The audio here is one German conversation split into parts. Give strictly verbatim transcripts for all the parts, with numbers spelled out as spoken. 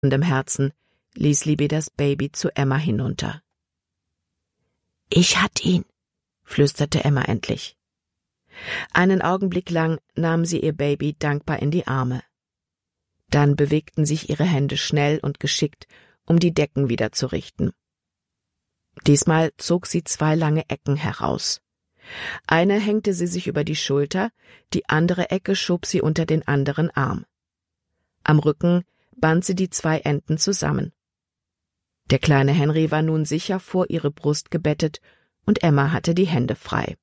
dem Herzen ließ Libby das Baby zu Emma hinunter. »Ich hat ihn«, flüsterte Emma endlich. Einen Augenblick lang nahm sie ihr Baby dankbar in die Arme. Dann bewegten sich ihre Hände schnell und geschickt, um die Decken wieder zu richten. Diesmal zog sie zwei lange Ecken heraus. Eine hängte sie sich über die Schulter, die andere Ecke schob sie unter den anderen Arm. Am Rücken band sie die zwei Enden zusammen. Der kleine Henry war nun sicher vor ihre Brust gebettet und Emma hatte die Hände frei.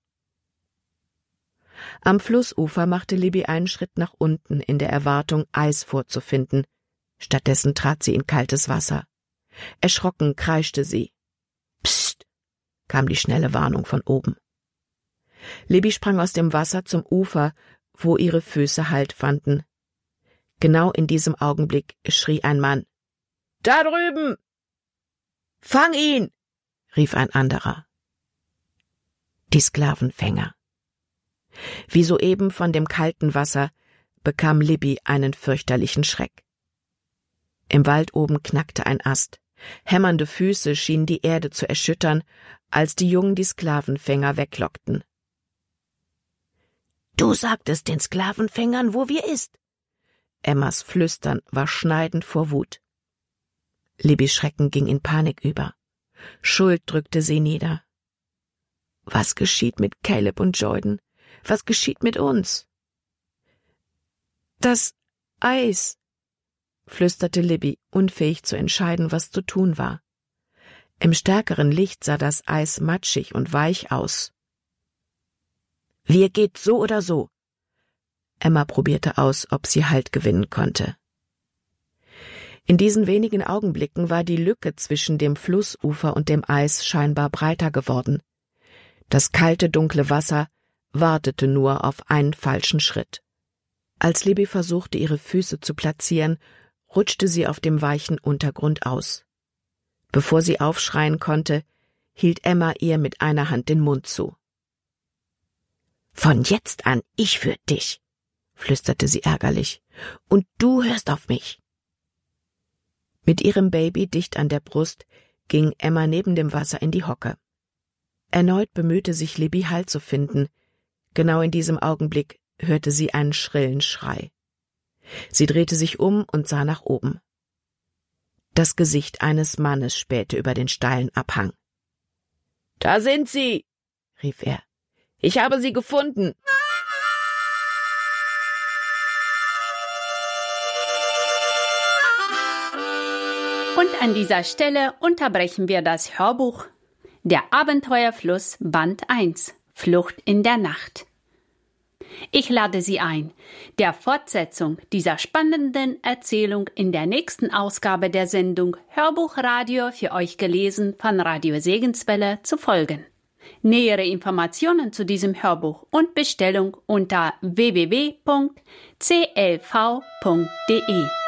Am Flussufer machte Libby einen Schritt nach unten in der Erwartung, Eis vorzufinden. Stattdessen trat sie in kaltes Wasser. Erschrocken kreischte sie. »Psst«, kam die schnelle Warnung von oben. Libby sprang aus dem Wasser zum Ufer, wo ihre Füße Halt fanden. Genau in diesem Augenblick schrie ein Mann. »Da drüben!« »Fang ihn!« rief ein anderer. Die Sklavenfänger. Wie soeben von dem kalten Wasser bekam Libby einen fürchterlichen Schreck. Im Wald oben knackte ein Ast. Hämmernde Füße schienen die Erde zu erschüttern, als die Jungen die Sklavenfänger weglockten. »Du sagtest den Sklavenfängern, wo wir ist!« Emmas Flüstern war schneidend vor Wut. Libbys Schrecken ging in Panik über. Schuld drückte sie nieder. Was geschieht mit Caleb und Jordan? Was geschieht mit uns? »Das Eis«, flüsterte Libby, unfähig zu entscheiden, was zu tun war. Im stärkeren Licht sah das Eis matschig und weich aus. »Wir geht so oder so.« Emma probierte aus, ob sie Halt gewinnen konnte. In diesen wenigen Augenblicken war die Lücke zwischen dem Flussufer und dem Eis scheinbar breiter geworden. Das kalte, dunkle Wasser wartete nur auf einen falschen Schritt. Als Libby versuchte, ihre Füße zu platzieren, rutschte sie auf dem weichen Untergrund aus. Bevor sie aufschreien konnte, hielt Emma ihr mit einer Hand den Mund zu. »Von jetzt an ich für dich«, flüsterte sie ärgerlich, »und du hörst auf mich.« Mit ihrem Baby dicht an der Brust ging Emma neben dem Wasser in die Hocke. Erneut bemühte sich Libby, Halt zu finden. Genau in diesem Augenblick hörte sie einen schrillen Schrei. Sie drehte sich um und sah nach oben. Das Gesicht eines Mannes spähte über den steilen Abhang. »Da sind sie«, rief er. »Ich habe sie gefunden.« Und an dieser Stelle unterbrechen wir das Hörbuch Der Abenteuerfluss Band eins, Flucht in der Nacht. Ich lade Sie ein, der Fortsetzung dieser spannenden Erzählung in der nächsten Ausgabe der Sendung Hörbuchradio für euch gelesen von Radio Segenswelle zu folgen. Nähere Informationen zu diesem Hörbuch und Bestellung unter w w w punkt c l v punkt d e.